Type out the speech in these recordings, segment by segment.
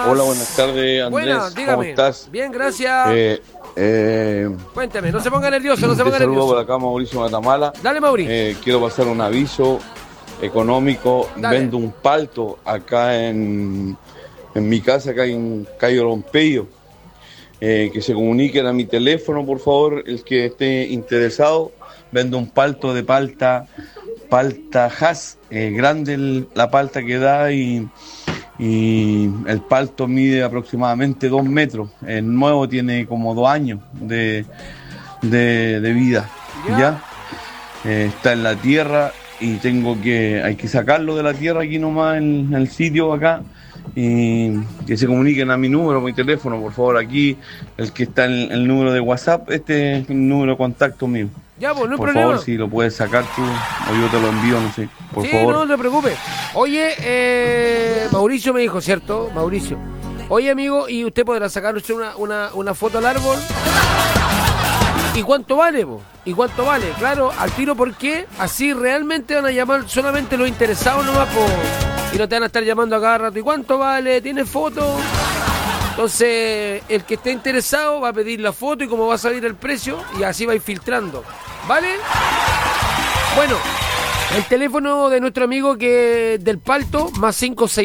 Hola, buenas tardes, Andrés. Buenas, dígame. ¿Cómo estás? Bien, gracias. Cuénteme, no se ponga nervioso, no se ponga Te saludo por nervioso. acá, Mauricio Matamala. Dale, Mauri. Quiero pasar un aviso económico. Dale. Vendo un palto acá en mi casa, acá en Cayo Lompeyo. Que se comuniquen a mi teléfono, por favor, el que esté interesado. Vendo un palto de palta Hass. Grande la palta que da y el palto mide aproximadamente 2 metros. El nuevo tiene como 2 años de vida. ¿Ya? Está en la tierra y hay que sacarlo de la tierra aquí nomás en el sitio acá. Y que se comuniquen a mi número, mi teléfono, por favor, aquí, el que está en el número de WhatsApp, este es el número de contacto mío. Ya, pues no hay Por problema. favor, si lo puedes sacar tú, o yo te lo envío, no sé, por Sí, favor. no te preocupes. Oye, Mauricio me dijo, ¿cierto? Mauricio. Oye, amigo, ¿y usted podrá sacar usted una foto al árbol? ¿Y cuánto vale, po? ¿Y cuánto vale? Claro, al tiro, porque así realmente van a llamar solamente los interesados nomás, po. Y no te van a estar llamando a cada rato. ¿Y cuánto vale? ¿Tienes foto? Entonces, el que esté interesado va a pedir la foto y cómo va a salir el precio, y así va a ir filtrando. ¿Vale? Bueno, el teléfono de nuestro amigo que del palto, más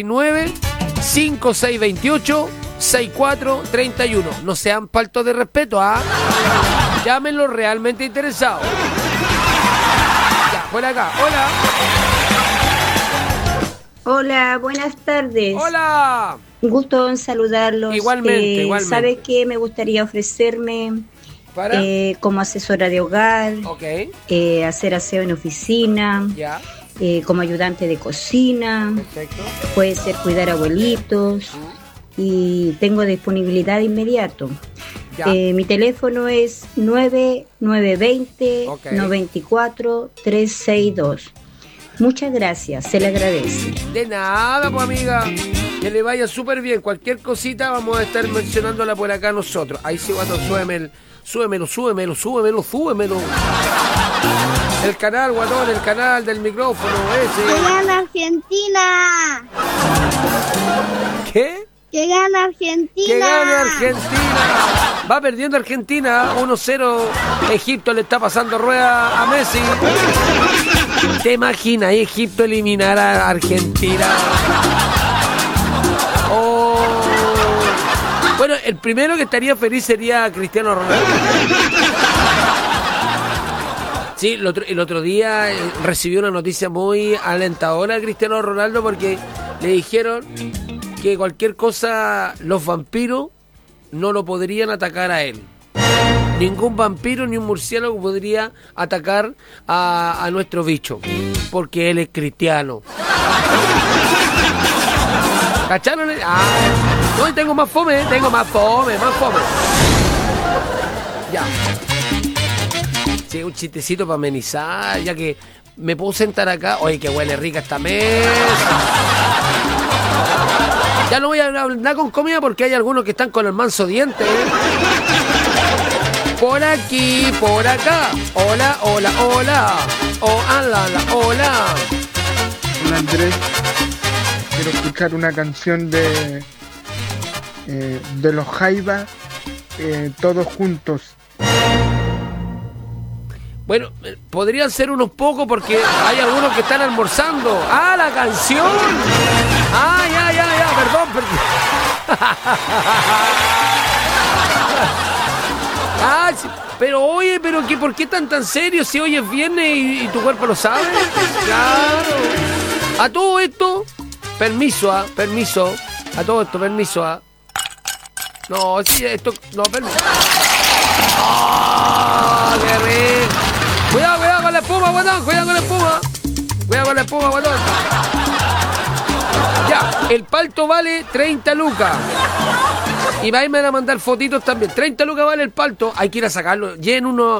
569-5628-6431. No sean paltos de respeto, ¿ah? Llámenlo realmente interesados. Ya, por acá. Hola. Hola, buenas tardes. Hola. Un gusto en saludarlos. Igualmente. ¿Sabe qué me gustaría ofrecerme ¿Para? como asesora de hogar? Ok. Hacer aseo en oficina, Ya. como ayudante de cocina, Perfecto. puede ser cuidar abuelitos y tengo disponibilidad de inmediato. Ya. Mi teléfono es 9920-94-362. Muchas gracias, se le agradece. De nada, pues, amiga. Que le vaya súper bien. Cualquier cosita vamos a estar mencionándola por acá nosotros. Ahí sí, Guatón, súbemelo. El canal, Guatón, el canal del micrófono ese. ¡Que gana Argentina! ¿Qué? ¡Que gana Argentina! ¡Que gane Argentina! Va perdiendo Argentina, 1-0. Egipto le está pasando rueda a Messi. ¿Te imaginas Egipto eliminar a Argentina? Oh. Bueno, el primero que estaría feliz sería Cristiano Ronaldo. Sí, el otro día recibió una noticia muy alentadora a Cristiano Ronaldo, porque le dijeron que cualquier cosa, los vampiros no lo podrían atacar a él. Ningún vampiro ni un murciélago podría atacar a nuestro bicho, porque él es cristiano. ¿Cacharon? Hoy tengo más fome. Ya. Sí, un chistecito para amenizar, ya que me puedo sentar acá. Oye, que huele rica esta mesa. Ya no voy a hablar con comida porque hay algunos que están con el manso diente. Por aquí, por acá. Hola. Hola. Hola, Andrés, quiero escuchar una canción de los Jaivas, todos juntos. Bueno, podrían ser unos pocos porque hay algunos que están almorzando. ¡Ah, la canción! ¡Ah, ya! Perdón. Ah, sí, pero oye, ¿por qué tan serio si hoy es viernes y tu cuerpo lo sabe? Claro. A todo esto, permiso. A todo esto, permiso. No, sí, esto, no, permiso. ¡Ah, qué rico! Cuidado con la espuma, guatón. Cuidado con la espuma, guatón. Ya, el palto vale 30 lucas. Y ahí me van a mandar fotitos también. 30 lucas vale el palto. Hay que ir a sacarlo. Lleven